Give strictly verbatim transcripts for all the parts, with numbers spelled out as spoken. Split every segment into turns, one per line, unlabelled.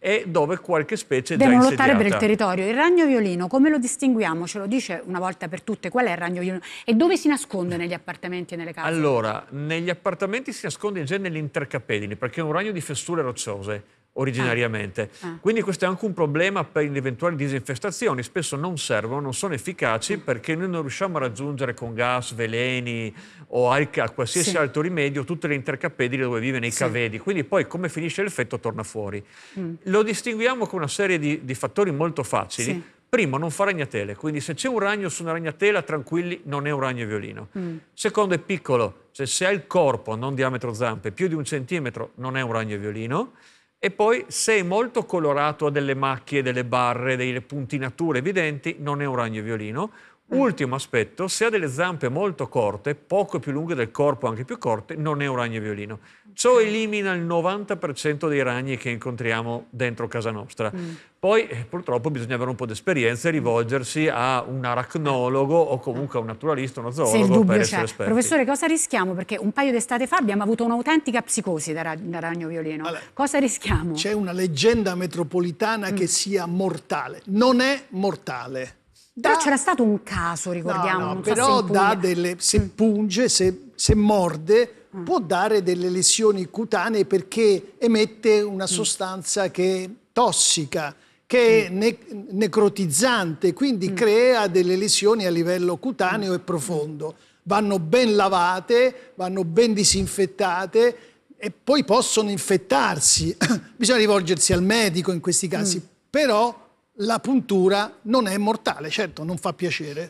e dove qualche specie è già
devono
insediata.
lottare per il territorio. Il ragno violino, come lo distinguiamo? Ce lo dice una volta per tutte, qual è il ragno violino? E dove si nasconde negli appartamenti e nelle case?
Allora, negli appartamenti si nasconde in genere negli intercapedini, perché è un ragno di fessure rocciose originariamente.
Ah. Ah.
Quindi questo è anche un problema per le eventuali disinfestazioni. Spesso non servono, non sono efficaci, perché noi non riusciamo a raggiungere con gas, veleni o alca, qualsiasi
Sì.
altro rimedio tutte le intercapedini dove vive nei
Sì.
cavedi. Quindi poi come finisce l'effetto torna fuori.
Mm.
Lo distinguiamo con una serie di, di fattori molto facili.
Sì.
Primo, non fa ragnatele, quindi se c'è un ragno su una ragnatela, tranquilli, non è un ragno violino.
Mm.
Secondo, è piccolo, cioè se ha il corpo, non diametro zampe, più di un centimetro, non è un ragno violino. E poi, se è molto colorato, ha delle macchie, delle barre, delle puntinature evidenti, non è un ragno violino. Ultimo aspetto, se ha delle zampe molto corte, poco più lunghe del corpo, anche più corte, non è un ragno violino. Ciò elimina il novanta per cento dei ragni che incontriamo dentro casa nostra.
Mm.
Poi eh, purtroppo bisogna avere un po' di esperienza e rivolgersi a un aracnologo o comunque a un naturalista, uno
Se il
zoologo per
dubbio
essere
c'è.
esperti.
Professore, cosa rischiamo? Perché un paio d'estate fa abbiamo avuto un'autentica psicosi da, ra da ragno violino.
Allora,
cosa rischiamo?
C'è una leggenda metropolitana mm. che sia mortale. Non è mortale.
Però
Da...
c'era stato un caso, ricordiamo.
No, no,
non
però
so se
dà delle, se
mm.
punge, se, se morde, mm. può dare delle lesioni cutanee perché emette una sostanza mm. che è tossica, che è ne necrotizzante, quindi mm. crea delle lesioni a livello cutaneo mm. e profondo. Vanno ben lavate, vanno ben disinfettate e poi possono infettarsi. Bisogna rivolgersi al medico in questi casi, mm. però la puntura non è mortale, certo non fa piacere.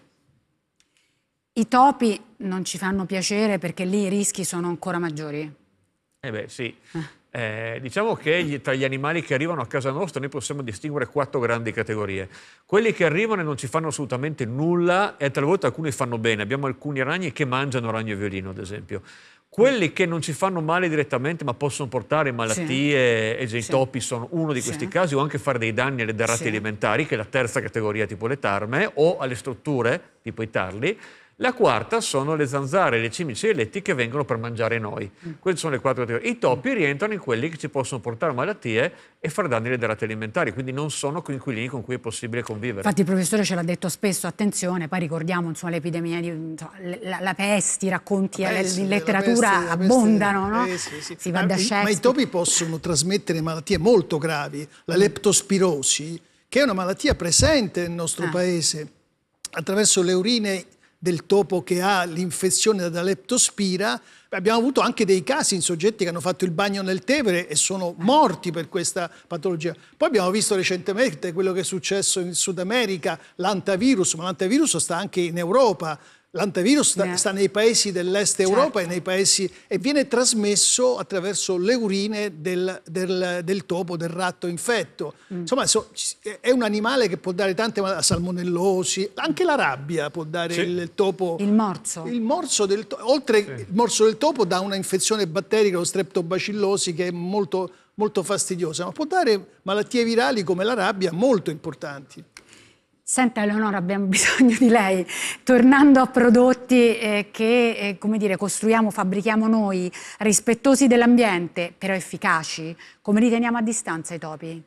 I topi non ci fanno piacere perché lì i rischi sono ancora maggiori.
Eh beh sì. Eh, diciamo che gli, tra gli animali che arrivano a casa nostra noi possiamo distinguere quattro grandi categorie. Quelli che arrivano e non ci fanno assolutamente nulla e talvolta alcuni fanno bene. Abbiamo alcuni ragni che mangiano ragno violino, ad esempio. Quelli che non ci fanno male direttamente ma possono portare malattie, sì. e già i sì. topi sono uno di questi sì. casi, o anche fare dei danni alle derrate sì. alimentari, che è la terza categoria tipo le tarme, o alle strutture tipo i tarli. La quarta sono le zanzare, le cimici e i letti che vengono per mangiare noi. Mm. Queste sono le quattro categorie. I topi rientrano in quelli che ci possono portare malattie e far danni alle derrate alimentari, quindi non sono coinquilini con cui è possibile convivere.
Infatti il professore ce l'ha detto spesso, attenzione, poi ricordiamo l'epidemia di insomma, la, la peste, i racconti la peste, in letteratura peste, abbondano, no?
Eh, sì, sì.
Si va da Shakespeare.
Ma i topi possono trasmettere malattie molto gravi, la leptospirosi, che è una malattia presente nel nostro ah. paese, attraverso le urine del topo che ha l'infezione da leptospira. Abbiamo avuto anche dei casi in soggetti che hanno fatto il bagno nel Tevere e sono morti per questa patologia. Poi abbiamo visto recentemente quello che è successo in Sud America, l'antavirus, ma l'antavirus sta anche in Europa. L'antavirus sta, sta nei paesi dell'est Europa, certo. e nei paesi e viene trasmesso attraverso le urine del, del, del topo, del ratto infetto. Mm. Insomma, so, è un animale che può dare tante malattie, salmonellosi, anche la rabbia può dare sì. il, il topo.
Il morso.
Il morso del topo, oltre sì. il morso del topo dà una infezione batterica, lo streptobacillosi, che è molto, molto fastidiosa, ma può dare malattie virali come la rabbia molto importanti.
Senta Eleonora, abbiamo bisogno di lei. Tornando a prodotti eh, che eh, come dire, costruiamo, fabbrichiamo noi, rispettosi dell'ambiente, però efficaci, come li teniamo a distanza i topi?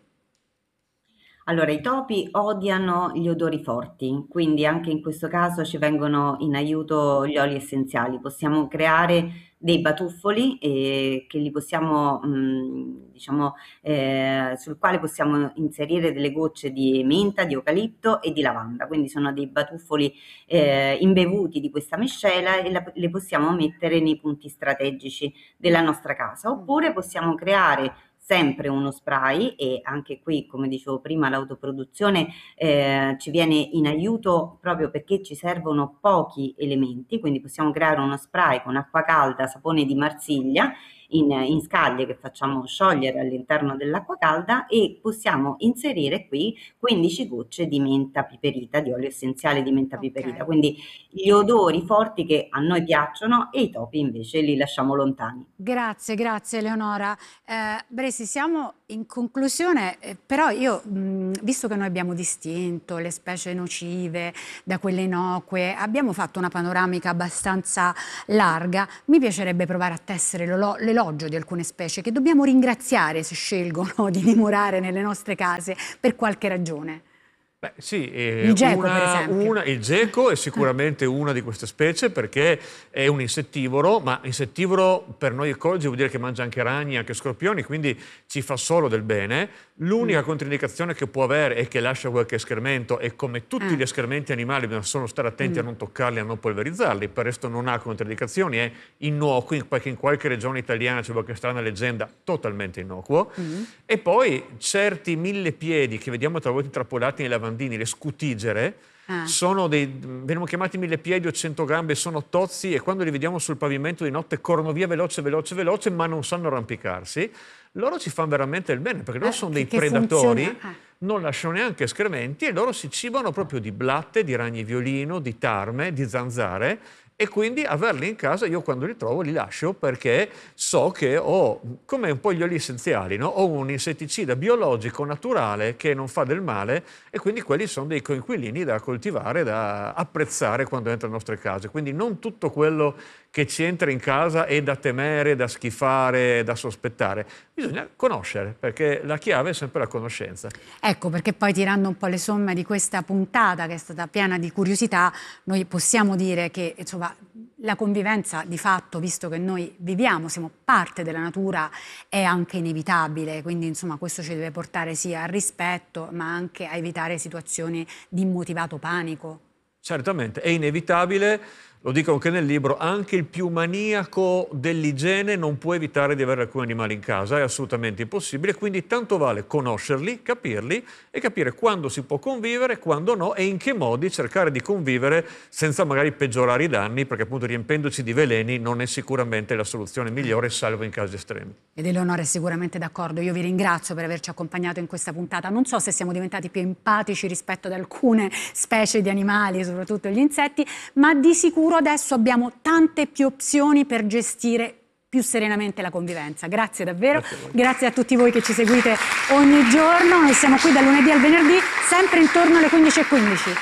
Allora, i topi odiano gli odori forti, quindi anche in questo caso ci vengono in aiuto gli oli essenziali. Possiamo creare dei batuffoli eh, che li possiamo, mh, diciamo, eh, sul quale possiamo inserire delle gocce di menta, di eucalipto e di lavanda. Quindi sono dei batuffoli eh, imbevuti di questa miscela e la, le possiamo mettere nei punti strategici della nostra casa. Oppure possiamo creare sempre uno spray, e anche qui, come dicevo prima, l'autoproduzione eh, ci viene in aiuto proprio perché ci servono pochi elementi, quindi possiamo creare uno spray con acqua calda, sapone di Marsiglia in, in scaglie che facciamo sciogliere all'interno dell'acqua calda, e possiamo inserire qui quindici gocce di menta piperita, di olio essenziale di menta okay. piperita, quindi gli odori forti che a noi piacciono e i topi invece li lasciamo lontani.
Grazie, grazie Eleonora. Eh, Bresi, siamo in conclusione, eh, però io, mh, visto che noi abbiamo distinto le specie nocive da quelle innocue, abbiamo fatto una panoramica abbastanza larga, mi piacerebbe provare a tessere le alloggio di alcune specie che dobbiamo ringraziare se scelgono di dimorare nelle nostre case per qualche ragione.
Beh, sì, eh,
il geco,
una,
per esempio.
Una, il geco è sicuramente una di queste specie perché è un insettivoro, ma insettivoro per noi ecologi vuol dire che mangia anche ragni, anche scorpioni, quindi ci fa solo del bene. L'unica mm. controindicazione che può avere è che lascia qualche escremento e come tutti eh. gli escrementi animali bisogna solo stare attenti mm. a non toccarli, a non polverizzarli, per resto non ha controindicazioni, è innocuo, in qualche regione italiana c'è qualche strana leggenda, totalmente innocuo. Mm. E poi certi millepiedi che vediamo talvolta intrappolati nei lavandini, le scutigere, ah. sono dei, vengono chiamati millepiedi o centogambe, sono tozzi e quando li vediamo sul pavimento di notte corrono via veloce, veloce, veloce, ma non sanno arrampicarsi. Loro ci fanno veramente il bene, perché loro eh, sono dei predatori, eh. non lasciano neanche escrementi e loro si cibano proprio di blatte, di ragni violino, di tarme, di zanzare. E quindi averli in casa, io quando li trovo li lascio perché so che ho, come un po' gli oli essenziali, no? Ho un insetticida biologico, naturale, che non fa del male e quindi quelli sono dei coinquilini da coltivare, da apprezzare quando entra nelle nostre case. Quindi non tutto quello che ci entra in casa è da temere, da schifare, da sospettare. Bisogna conoscere, perché la chiave è sempre la conoscenza.
Ecco, perché poi tirando un po' le somme di questa puntata, che è stata piena di curiosità, noi possiamo dire che, insomma, la convivenza di fatto, visto che noi viviamo, siamo parte della natura, è anche inevitabile, quindi insomma questo ci deve portare sia al rispetto, ma anche a evitare situazioni di immotivato panico.
Certamente, è inevitabile. Lo dico anche nel libro, anche il più maniaco dell'igiene non può evitare di avere alcuni animali in casa, è assolutamente impossibile, quindi tanto vale conoscerli, capirli e capire quando si può convivere, quando no e in che modi cercare di convivere senza magari peggiorare i danni, perché appunto riempendoci di veleni non è sicuramente la soluzione migliore, salvo in casi estremi.
Ed Eleonora è sicuramente d'accordo, io vi ringrazio per averci accompagnato in questa puntata, non so se siamo diventati più empatici rispetto ad alcune specie di animali, soprattutto gli insetti, ma di sicuro adesso abbiamo tante più opzioni per gestire più serenamente la convivenza. Grazie davvero, grazie a, grazie a tutti voi che ci seguite ogni giorno. Noi siamo qui dal lunedì al venerdì, sempre intorno alle quindici e quindici.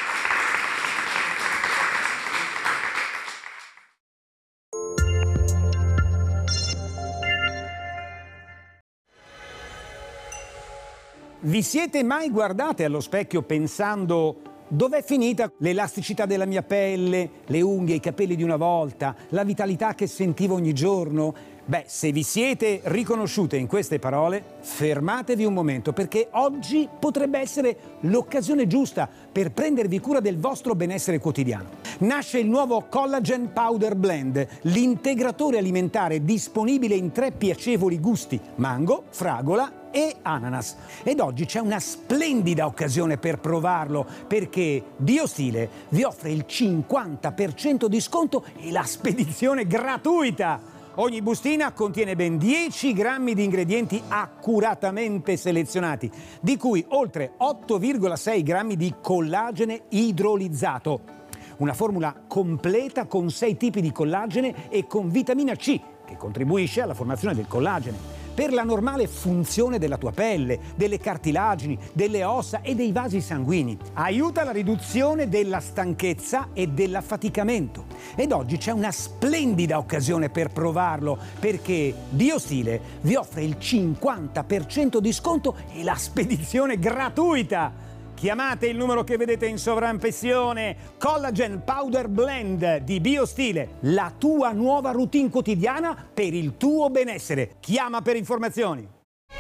Vi siete mai guardate allo specchio pensando: dov'è finita l'elasticità della mia pelle, le unghie, i capelli di una volta, la vitalità che sentivo ogni giorno? Beh, se vi siete riconosciute in queste parole, fermatevi un momento, perché oggi potrebbe essere l'occasione giusta per prendervi cura del vostro benessere quotidiano. Nasce il nuovo Collagen Powder Blend, l'integratore alimentare disponibile in tre piacevoli gusti: mango, fragola e ananas. Ed oggi c'è una splendida occasione per provarlo, perché BioStile vi offre il cinquanta per cento di sconto e la spedizione gratuita. Ogni bustina contiene ben dieci grammi di ingredienti accuratamente selezionati, di cui oltre otto virgola sei grammi di collagene idrolizzato. Una formula completa con sei tipi di collagene e con vitamina C, che contribuisce alla formazione del collagene, per la normale funzione della tua pelle, delle cartilagini, delle ossa e dei vasi sanguigni. Aiuta la riduzione della stanchezza e dell'affaticamento. Ed oggi c'è una splendida occasione per provarlo, perché BioStile vi offre il cinquanta per cento di sconto e la spedizione gratuita. Chiamate il numero che vedete in sovraimpressione. Collagen Powder Blend di BioStile, la tua nuova routine quotidiana per il tuo benessere. Chiama per informazioni.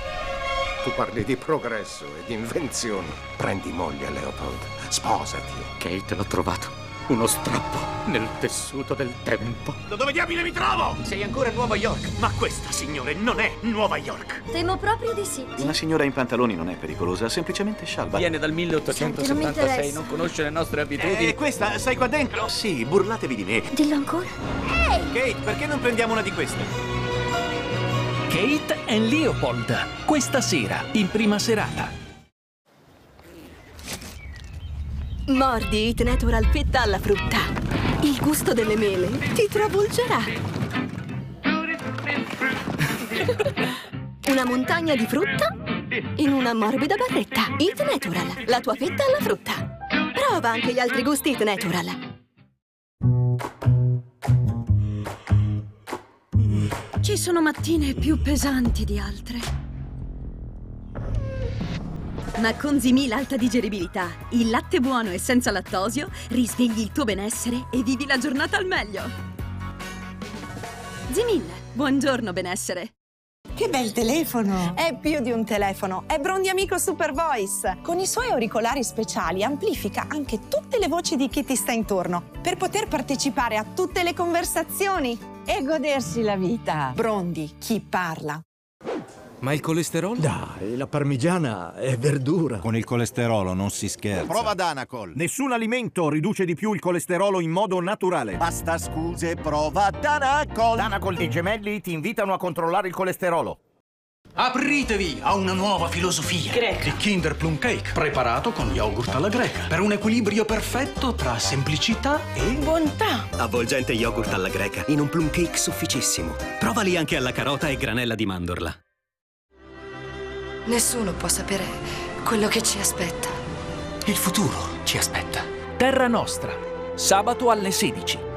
Tu parli di progresso e di invenzioni. Prendi moglie, Leopold. Sposati.
Kate, l'ho trovato. Uno strappo nel tessuto del tempo.
Da dove diavolo mi trovo?
Sei ancora a Nuova York.
Ma questa, signore, non è Nuova York.
Temo proprio di sì.
Una signora in pantaloni non è pericolosa, semplicemente scialba.
Viene dal milleottocentosettantasei,
Senti, non,
non conosce le nostre abitudini.
E questa, sai qua dentro? Sì, burlatevi di me.
Dillo ancora. Ehi!
Kate, perché non prendiamo una di queste?
Kate and Leopold, questa sera, in prima serata.
Mordi It Natural Petta alla frutta. Il gusto delle mele ti travolgerà. Una montagna di frutta in una morbida barretta. It Natural, la tua fetta alla frutta. Prova anche gli altri gusti It Natural. Ci sono mattine più pesanti di altre. Ma con Zimil alta digeribilità, il latte buono e senza lattosio, risvegli il tuo benessere e vivi la giornata al meglio. Zimil, buongiorno benessere.
Che bel telefono! È più di un telefono, è Brondi Amico Super Voice. Con i suoi auricolari speciali amplifica anche tutte le voci di chi ti sta intorno per poter partecipare a tutte le conversazioni e godersi la vita. Brondi, chi parla.
Ma il colesterolo?
Dai, la parmigiana è verdura.
Con il colesterolo non si scherza.
Prova Danacol. Nessun alimento riduce di più il colesterolo in modo naturale.
Basta scuse, prova Danacol.
Danacol e Gemelli ti invitano a controllare il colesterolo.
Apritevi a una nuova filosofia.
Greca.
Il Kinder Plum Cake, preparato con yogurt alla greca, per un equilibrio perfetto tra semplicità e
bontà.
Avvolgente yogurt alla greca, in un plum cake sufficissimo. Provali anche alla carota e granella di mandorla.
Nessuno può sapere quello che ci aspetta.
il futuro ci aspetta. Terra Nostra, sabato alle sedici.